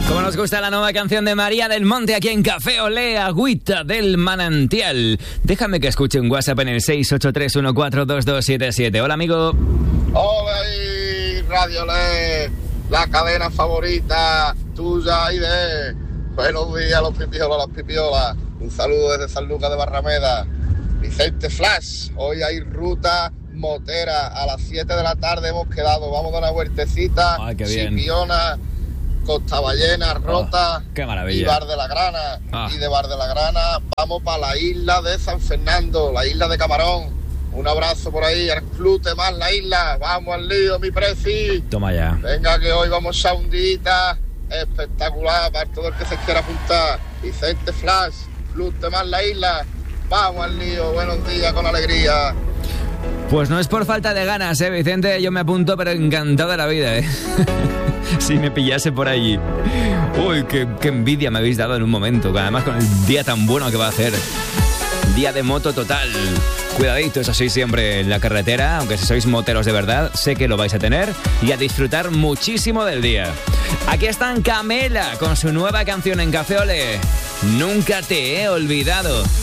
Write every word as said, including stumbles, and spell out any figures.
Como nos gusta la nueva canción de María del Monte aquí en Café Olé, Agüita del Manantial. Déjame que escuche un WhatsApp en el seis ocho tres uno cuatro dos dos siete siete. Hola, amigo. Hola ahí, Radio Olé, la cadena favorita tuya y de... Buenos días, los pipiolas, las pipiolas. Un saludo desde San Lucas de Barrameda. Vicente Flash, hoy hay ruta motera. A las siete de la tarde hemos quedado. Vamos a dar una huertecita. Ay, qué bien. Chipiona, Costa Ballena, Rota, oh, qué maravilla. Y Bar de la Grana. Ah. Y de Bar de la Grana vamos para la isla de San Fernando, la isla de Camarón. Un abrazo por ahí, al flute más la isla. Vamos al lío, mi preci. Toma ya. Venga, que hoy vamos a un día espectacular para todo el que se quiera apuntar. Vicente Flash, flute más la isla. Vamos al lío, buenos días, con alegría. Pues no es por falta de ganas, eh, Vicente. Yo me apunto, pero encantado de la vida, eh. Si me pillase por allí. Uy, qué, qué envidia me habéis dado en un momento. Además, con el día tan bueno que va a hacer. Día de moto total. Cuidadito, eso sí, siempre en la carretera. Aunque si sois moteros de verdad, sé que lo vais a tener. Y a disfrutar muchísimo del día. Aquí están Camela con su nueva canción en Café Olé. Nunca te he olvidado.